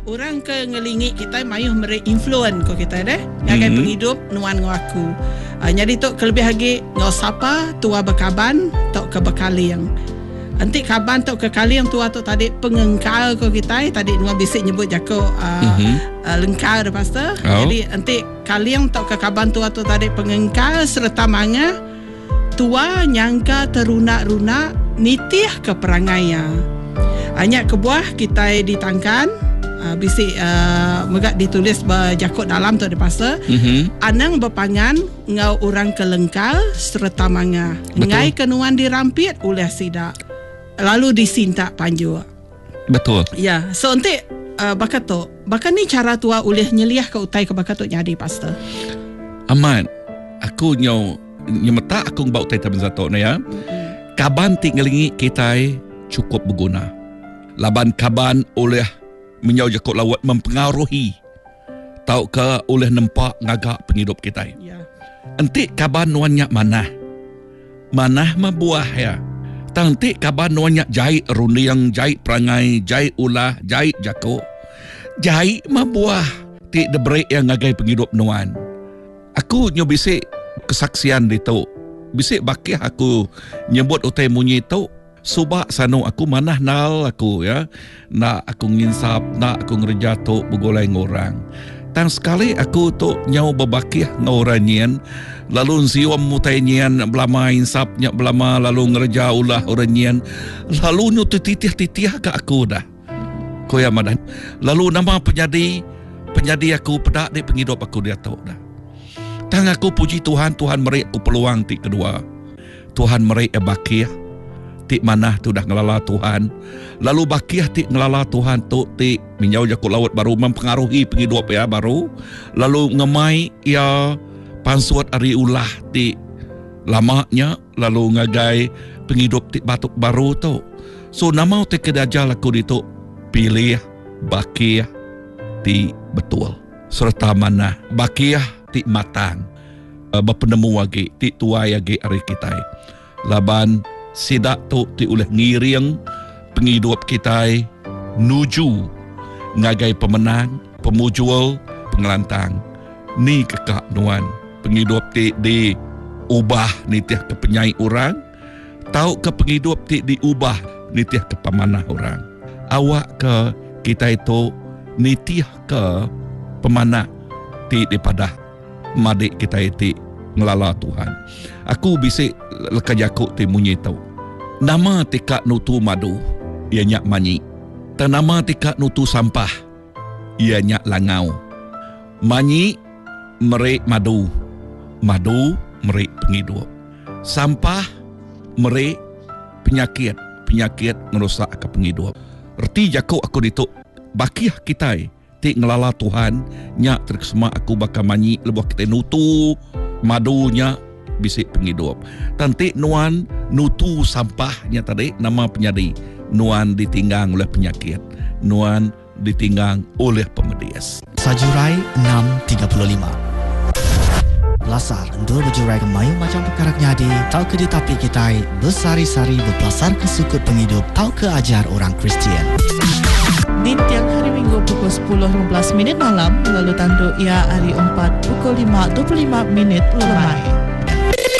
orang ke ngelingi kita mayuh mere influence ko kita deh. Ngagai penghidup nuan ngaku. Jadi tok kelebih lagi ngau sapa tua bekaban tok ke bekaliang. Nanti kaban tok ke kaliang tua tok tadi pengengkal ko kita tadi nuan bisik nyebut jako lengkal dah pastor. Jadi nanti kaliang tok ke kaban tua tok tadi pengengkal serta manga tua nyangka teruna-runa nitih ke perangainya. Hanya kebuah kita ditangkan bisik megak ditulis berjakut dalam tu dipasa anang berpangan ngau orang kelengkal serta manga ngai kenuan dirampit oleh sidak lalu disintak panju. Betul. Ya, so nanti bakat ni cara tua oleh nyeliah ke utai ke bakat tu nyadi pastor. Aman. Aku nyemeta aku bau utai taben zato na ya. Kaban tinggalingi kita cukup berguna. Laban kaban oleh menyau jakut lawat mempengaruhi tau ke oleh nampak ngagak penghidup kita. Ya. Enti kaban nuannya manah mabuah ya. Tanti kaban nuannya jahit rundiang, jahit perangai, jahit ulah, jahit jakut. Jahit mabuah ti debrek yang ngagai penghidup nuan. Aku nyobisik kesaksian di tu. Bisik bakih aku nyebut utai munyi tu. Subak sano aku manah nal aku ya. Nak aku nginsap, nak aku ngerja tu begolai ngorang. Tang sekali aku tu nyau berbakih ngorang nyen. Lalu siwam mutai nyen belama insapnya belama lalu ngerja ulah orang nyen. Lalu nyu titih-titih ke aku dah. Koya madan. Lalu nama penjadi aku pedak di penghidup aku dia tu dah. Tang aku puji Tuhan merik aku peluang ti kedua. Tuhan merik bakih ti manah tu dah ngelala Tuhan. Lalu bakih ti ngelala Tuhan tu ti minyau jakut laut baru mempengaruhi penghidup ya baru. Lalu ngemai ya pansuat ari ulah ti lamanya lalu ngagai penghidup ti batuk baru tu. So nama ti kedajal aku di tu pilih bakih ti betul. Serta manah bakih ti matang berpenemu lagi ti tuai lagi hari kita laban sidak tu ti oleh ngiring penghidup kita nuju ngagai pemenang pemujul pengelantang ni kekak nuan penghidup ti di ubah nitih ke penyai orang tau ke penghidup ti diubah nitih ke pemanah orang awak ke kita itu nitih ke pemanah ti daripada madik kita itu ngelala Tuhan. Aku bisik lekajakuk ti munyi tau. Nama tika nutu madu, ia nyak manyi. Nama tika nutu sampah, ia nyak langau. Manyi merik madu, madu merik penghidup. Sampah merik penyakit merosak ke penghidup. Erti jakuk aku dituk bakih kita ti ngelala Tuhan nyak terkesema aku bakal manyi lebuh kita nutu madunya bisik penghidup. Tanti nuan nutu sampahnya tadi nama penyadi nuan ditinggang oleh penyakit, nuan ditinggang oleh pemedias. Sajurai 6.35 Belasar endul berjurai kemayu macam perkara nyadi tau ke ditapi kita bersari-sari berbelasar ke sukut penghidup tau ke ajar orang Kristian. Di tiang hari Minggu pukul 10.15 malam lalu tanduk ia hari 4 pukul 5.25 lemai.